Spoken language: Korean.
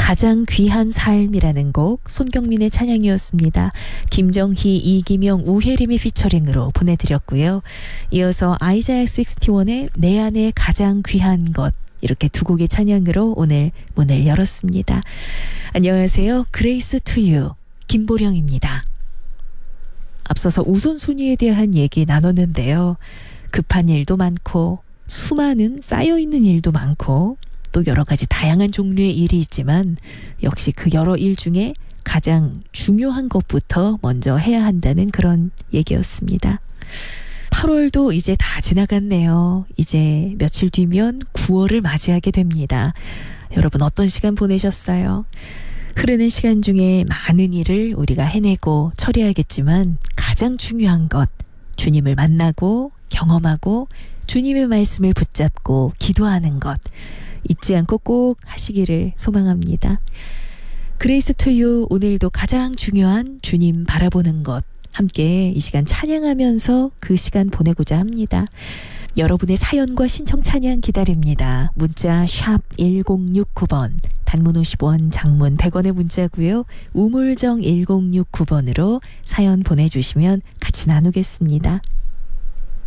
가장 귀한 삶이라는 곡 손경민의 찬양이었습니다. 김정희, 이기명, 우혜림의 피처링으로 보내드렸고요. 이어서 아이자약 61의 내 안에 가장 귀한 것, 이렇게 두 곡의 찬양으로 오늘 문을 열었습니다. 안녕하세요. 그레이스 투 유 김보령입니다. 앞서서 우선순위에 대한 얘기 나눴는데요. 급한 일도 많고 수많은 쌓여있는 일도 많고 또 여러 가지 다양한 종류의 일이 있지만 역시 그 여러 일 중에 가장 중요한 것부터 먼저 해야 한다는 그런 얘기였습니다. 8월도 이제 다 지나갔네요. 이제 며칠 뒤면 9월을 맞이하게 됩니다. 여러분 어떤 시간 보내셨어요? 흐르는 시간 중에 많은 일을 우리가 해내고 처리하겠지만 가장 중요한 것, 주님을 만나고 경험하고 주님의 말씀을 붙잡고 기도하는 것 잊지 않고 꼭 하시기를 소망합니다. 그레이스 투 유 오늘도 가장 중요한 주님 바라보는 것 함께 이 시간 찬양하면서 그 시간 보내고자 합니다. 여러분의 사연과 신청 찬양 기다립니다. 문자 샵 1069번, 단문 50원, 장문 100원의 문자고요. 우물정 1069번으로 사연 보내주시면 같이 나누겠습니다.